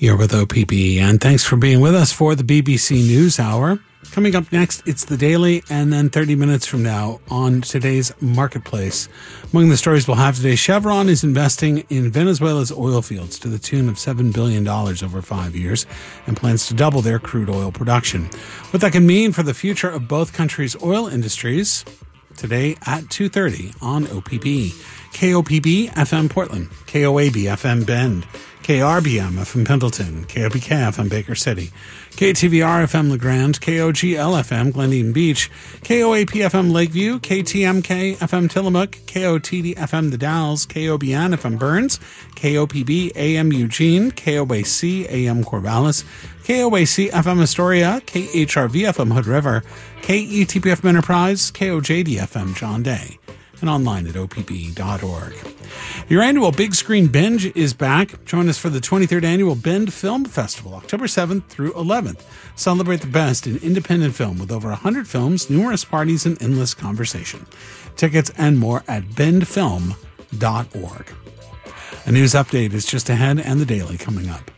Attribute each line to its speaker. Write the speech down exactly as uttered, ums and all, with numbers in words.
Speaker 1: You're with O P B, and thanks for being with us for the B B C News Hour. Coming up next, it's the Daily, and then thirty minutes from now on today's Marketplace. Among the stories we'll have today, Chevron is investing in Venezuela's oil fields to the tune of seven billion dollars over five years and plans to double their crude oil production. What that can mean for the future of both countries' oil industries, today at two thirty on O P B. K O P B F M Portland, K O A B F M Bend, K R B M F M Pendleton, K O P K F M Baker City, K T V R F M LeGrand, K O G L F M Glendian Beach, K O A P F M Lakeview, K T M K F M Tillamook, K O T D F M The Dalles, K O B N F M Burns, K O P B A M Eugene, K O A C A M Corvallis, K O A C F M Astoria, K H R V F M Hood River, K E T P F M Enterprise, K O J D F M John Day, and online at O P B dot org. Your annual Big Screen Binge is back. Join us for the twenty-third Annual Bend Film Festival, October seventh through eleventh. Celebrate the best in independent film with over one hundred films, numerous parties, and endless conversation. Tickets and more at bend film dot org. A news update is just ahead, and the Daily coming up.